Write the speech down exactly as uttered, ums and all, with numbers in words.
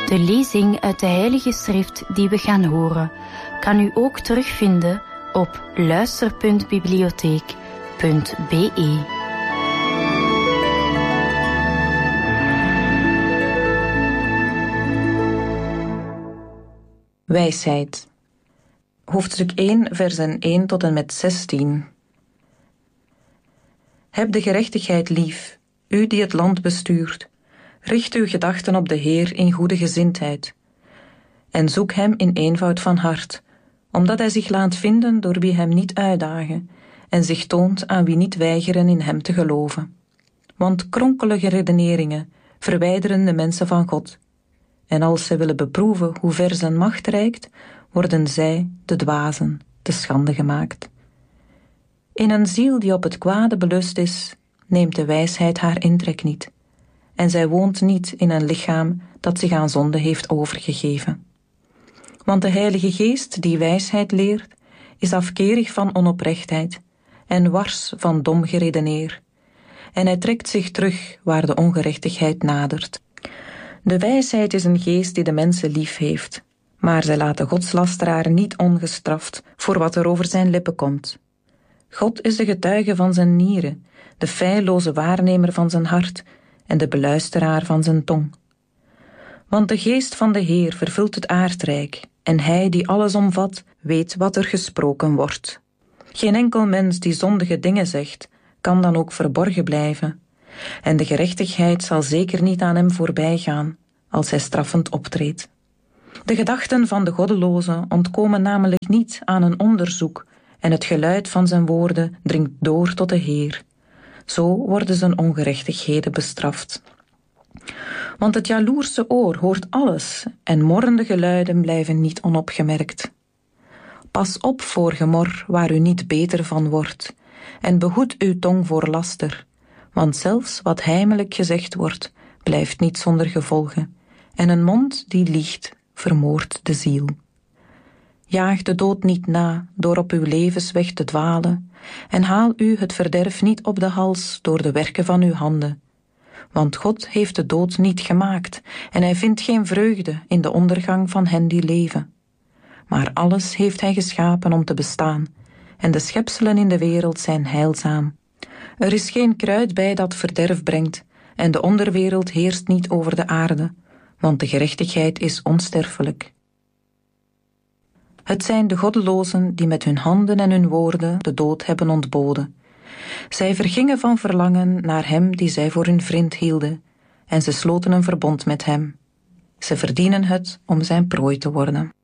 De lezing uit de Heilige Schrift die we gaan horen, kan u ook terugvinden op luister punt bibliotheek punt b e. Wijsheid. Hoofdstuk één, versen één tot en met zestien. Heb de gerechtigheid lief, u die het land bestuurt. Richt uw gedachten op de Heer in goede gezindheid. En zoek hem in eenvoud van hart, omdat hij zich laat vinden door wie hem niet uitdagen, en zich toont aan wie niet weigeren in hem te geloven. Want kronkelige redeneringen verwijderen de mensen van God. En als zij willen beproeven hoe ver zijn macht reikt, worden zij, de dwazen, te schande gemaakt. In een ziel die op het kwade belust is, neemt de wijsheid haar intrek niet. En zij woont niet in een lichaam dat zich aan zonde heeft overgegeven. Want de Heilige Geest die wijsheid leert, is afkerig van onoprechtheid en wars van dom geredeneer. En hij trekt zich terug waar de ongerechtigheid nadert. De wijsheid is een geest die de mensen lief heeft, maar zij laat de godslasteraar niet ongestraft voor wat er over zijn lippen komt. God is de getuige van zijn nieren, de feilloze waarnemer van zijn hart en de beluisteraar van zijn tong. Want de geest van de Heer vervult het aardrijk, en hij die alles omvat, weet wat er gesproken wordt. Geen enkel mens die zondige dingen zegt, kan dan ook verborgen blijven. En de gerechtigheid zal zeker niet aan hem voorbij gaan, als hij straffend optreedt. De gedachten van de goddeloze ontkomen namelijk niet aan een onderzoek, en het geluid van zijn woorden dringt door tot de Heer. Zo worden zijn ongerechtigheden bestraft. Want het jaloerse oor hoort alles, en morrende geluiden blijven niet onopgemerkt. Pas op voor gemor waar u niet beter van wordt, en behoed uw tong voor laster, want zelfs wat heimelijk gezegd wordt, blijft niet zonder gevolgen, en een mond die liegt, vermoordt de ziel. Jaag de dood niet na door op uw levensweg te dwalen, en haal u het verderf niet op de hals door de werken van uw handen. Want God heeft de dood niet gemaakt, en hij vindt geen vreugde in de ondergang van hen die leven. Maar alles heeft hij geschapen om te bestaan, en de schepselen in de wereld zijn heilzaam. Er is geen kruid bij dat verderf brengt, en de onderwereld heerst niet over de aarde, want de gerechtigheid is onsterfelijk. Het zijn de goddelozen die met hun handen en hun woorden de dood hebben ontboden. Zij vergingen van verlangen naar hem die zij voor hun vriend hielden, en ze sloten een verbond met hem. Ze verdienen het om zijn prooi te worden.